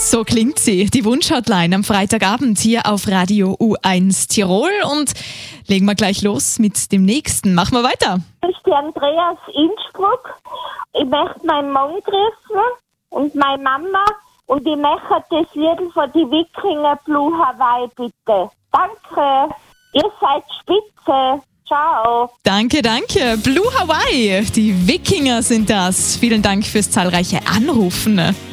So klingt sie, die Wunschhotline am Freitagabend hier auf Radio U1 Tirol. Und legen wir gleich los mit dem nächsten. Machen wir weiter. Ich bin Andreas Innsbruck. Ich möchte meinen Mann grüßen und meine Mama. Und ich möchte das Lied von die Wikinger Blue Hawaii bitte. Danke, ihr seid spitze. Ciao. Danke. Blue Hawaii, die Wikinger sind das. Vielen Dank fürs zahlreiche Anrufen.